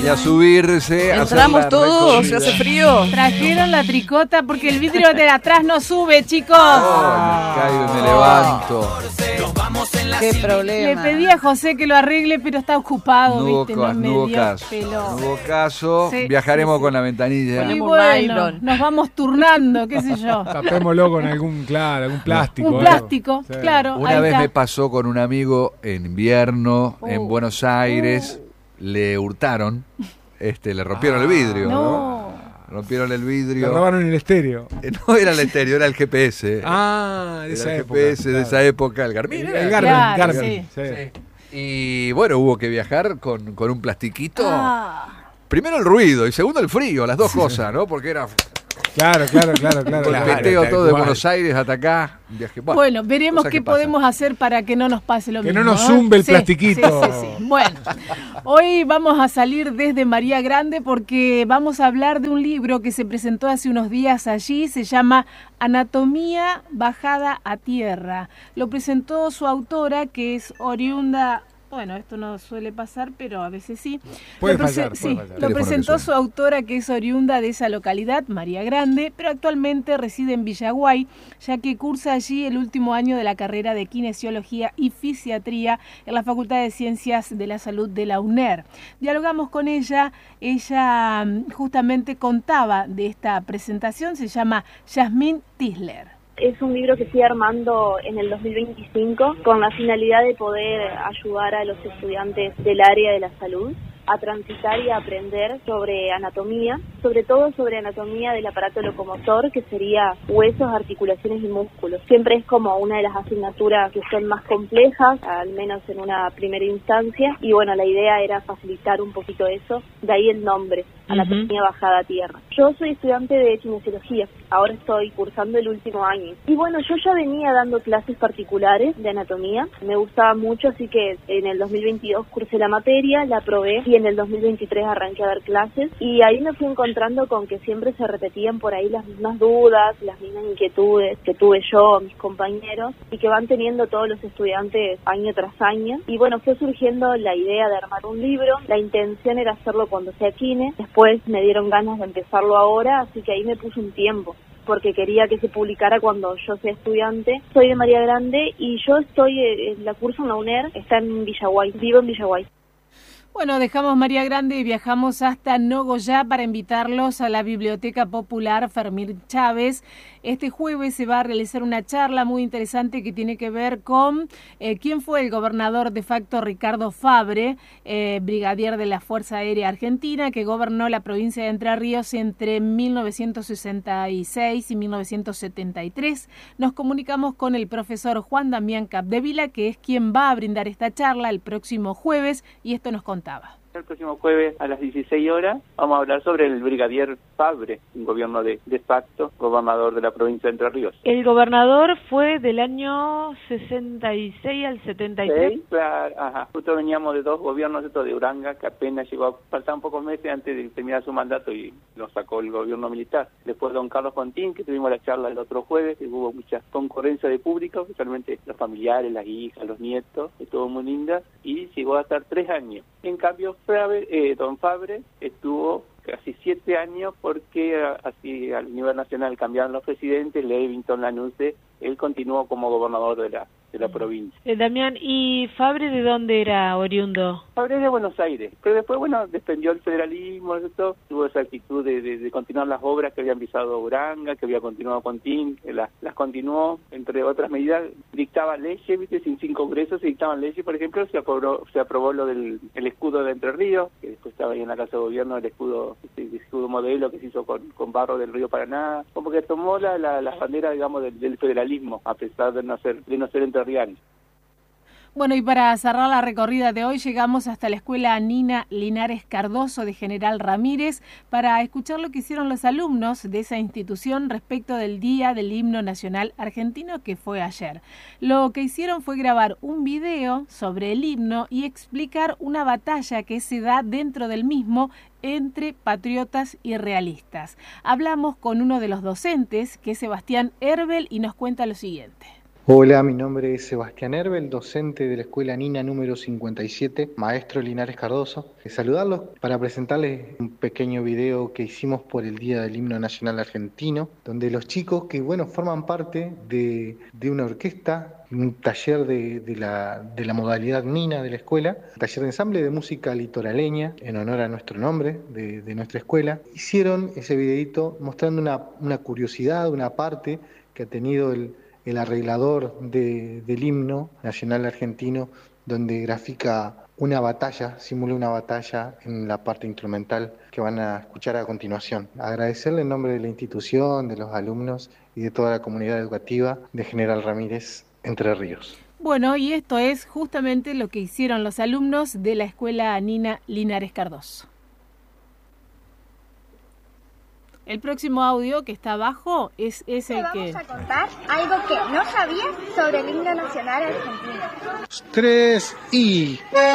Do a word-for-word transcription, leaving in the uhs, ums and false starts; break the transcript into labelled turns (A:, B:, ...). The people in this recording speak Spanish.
A: Y a subirse.
B: Entramos todos, se hace frío.
C: Trajeron la tricota porque el vidrio de atrás no sube, chicos.
A: Oh, me caigo y me levanto.
B: Qué problema.
C: Le pedí a José que lo arregle, pero está ocupado,
A: No hubo,
C: ¿viste? No me
A: no hubo
C: dio
A: caso.
C: pelo.
A: No hubo caso.
C: Sí,
A: Viajaremos
C: sí, sí.
A: con la ventanilla.
C: Y
B: Ponemos
C: bueno,
B: nylon.
C: nos vamos turnando, qué sé yo.
D: Tapémoslo con algún, claro, algún plástico.
C: Un
D: algo.
C: plástico,
D: Sí.
C: claro.
A: Una
C: ahí
A: vez
C: está.
A: me pasó con un amigo en invierno
C: Oh.
A: en Buenos Aires. Le hurtaron, este, le rompieron
D: Ah,
A: el vidrio.
C: No.
A: Rompieron el
D: Le
A: vidrio.
D: robaron el estéreo.
A: Eh, No era el estéreo, era el G P S.
D: Ah, de
A: Era
D: esa
A: el
D: época.
A: G P S de
D: claro.
A: esa época, el Garmin.
D: El,
A: era.
D: el Garmin,
C: Claro,
D: Garmin.
C: sí.
D: Sí.
A: Y bueno, hubo que viajar con, con un plastiquito.
C: Ah,
A: Primero el ruido y segundo el frío, las dos cosas, ¿no? Porque era
D: Claro, claro, claro, claro.
A: el
D: claro,
A: peteo
D: tal
A: todo de
D: cual.
A: Buenos Aires hasta acá. un Viaje. Bueno,
C: bueno, veremos
A: cosas
C: qué
A: que pasan.
C: podemos hacer para que no nos pase lo
D: Que
C: mismo.
D: no nos
C: ¿eh?
D: zumbe el
C: Sí,
D: plastiquito.
C: Sí, sí, sí. Bueno, hoy vamos a salir desde María Grande porque vamos a hablar de un libro que se presentó hace unos días allí. Se llama Anatomía bajada a tierra. Lo presentó su autora, que es oriunda. Bueno, esto no suele pasar, pero a veces sí.
D: Puede
C: Lo prese-
D: fallar,
C: sí,
D: puede fallar.
C: lo
A: Teléfono que
C: presentó
A: suena.
C: su autora, que es oriunda de esa localidad, María Grande, pero actualmente reside en Villaguay, ya que cursa allí el último año de la carrera de Kinesiología y Fisiatría en la Facultad de Ciencias de la Salud de la U N E R. Dialogamos con ella, ella mm, justamente contaba de esta presentación, se llama Yasmín Tisler.
E: Es un libro que estoy armando en el dos mil veinticinco con la finalidad de poder ayudar a los estudiantes del área de la salud a transitar y a aprender sobre anatomía, sobre todo sobre anatomía del aparato locomotor, que sería huesos, articulaciones y músculos. Siempre es como una de las asignaturas que son más complejas, al menos en una primera instancia, y bueno, la idea era facilitar un poquito eso, de ahí el nombre, Anatomía bajada a tierra. Yo soy estudiante de kinesiología, ahora estoy cursando el último año. Y bueno, yo ya venía dando clases particulares de anatomía, me gustaba mucho, así que en el dos mil veintidós cursé la materia, la aprobé, y en el dos mil veintitrés arranqué a dar clases, y ahí me fui encontrando con que siempre se repetían por ahí las mismas dudas, las mismas inquietudes que tuve yo, mis compañeros, y que van teniendo todos los estudiantes año tras año. Y bueno, fue surgiendo la idea de armar un libro, la intención era hacerlo cuando sea kine, después me dieron ganas de empezarlo ahora, así que ahí me puse un tiempo, porque quería que se publicara cuando yo sea estudiante. Soy de María Grande y yo estoy, eh, la curso en la U N E R, está en Villaguay, vivo en Villaguay.
C: Bueno, dejamos María Grande y viajamos hasta Nogoyá para invitarlos a la Biblioteca Popular Fermín Chávez. Este jueves se va a realizar una charla muy interesante que tiene que ver con eh, quién fue el gobernador de facto Ricardo Fabre, eh, brigadier de la Fuerza Aérea Argentina, que gobernó la provincia de Entre Ríos entre mil novecientos sesenta y seis y mil novecientos setenta y tres. Nos comunicamos con el profesor Juan Damián Capdevila, que es quien va a brindar esta charla el próximo jueves, y esto nos contaba.
F: El próximo jueves a las dieciséis horas vamos a hablar sobre el brigadier Fabre, un gobierno de, de facto, gobernador de la provincia de Entre Ríos.
G: El gobernador fue del año sesenta y seis al setenta y tres.
F: Sí, claro, ajá. Justo veníamos de dos gobiernos, esto de Uranga, que apenas llegó a faltar pocos meses antes de terminar su mandato y lo sacó el gobierno militar. Después don Carlos Pontín, que tuvimos la charla el otro jueves, que hubo mucha concurrencia de público, especialmente los familiares, las hijas, los nietos, estuvo muy linda, y llegó a estar tres años. En cambio, Fabre, eh, don Fabre estuvo casi siete años porque así a nivel nacional cambiaron los presidentes, Levington, Lanusse, él continuó como gobernador de la de la provincia.
G: Eh, Damián, ¿y Fabre de dónde era oriundo?
F: Fabre de Buenos Aires, pero después, bueno, defendió el federalismo, eso, tuvo esa actitud de, de, de continuar las obras que habían visado Uranga, que había continuado Pontín, que las, las continuó, entre otras medidas, dictaba leyes, viste, sin, sin congreso se dictaban leyes, por ejemplo, se aprobó, se aprobó lo del el escudo de Entre Ríos, que después estaba ahí en la Casa de Gobierno, el escudo, este, el escudo modelo que se hizo con, con barro del río Paraná, como que tomó la, la, la bandera, digamos, del, del federalismo, a pesar de no ser, de no ser entrerriano.
C: Bueno, y para cerrar la recorrida de hoy llegamos hasta la escuela Nina Linares Cardoso de General Ramírez para escuchar lo que hicieron los alumnos de esa institución respecto del Día del Himno Nacional Argentino, que fue ayer. Lo que hicieron fue grabar un video sobre el himno y explicar una batalla que se da dentro del mismo entre patriotas y realistas. Hablamos con uno de los docentes, que es Sebastián Herbel, y nos cuenta lo siguiente.
H: Hola, mi nombre es Sebastián Herbel, docente de la Escuela Nina número cincuenta y siete, maestro Linares Cardoso. Saludarlos para presentarles un pequeño video que hicimos por el Día del Himno Nacional Argentino, donde los chicos que, bueno, forman parte de, de una orquesta, un taller de, de, la, de la modalidad Nina de la escuela, taller de ensamble de música litoraleña, en honor a nuestro nombre de, de nuestra escuela, hicieron ese videito mostrando una, una curiosidad, una parte que ha tenido el el arreglador de, del himno nacional argentino, donde grafica una batalla, simula una batalla en la parte instrumental que van a escuchar a continuación. Agradecerle en nombre de la institución, de los alumnos y de toda la comunidad educativa de General Ramírez, Entre Ríos.
C: Bueno, y esto es justamente lo que hicieron los alumnos de la Escuela Nina Linares Cardoso. El próximo audio que está abajo es, es el que...
I: Vamos a contar algo que no sabías sobre el himno nacional argentino.
H: Tres y...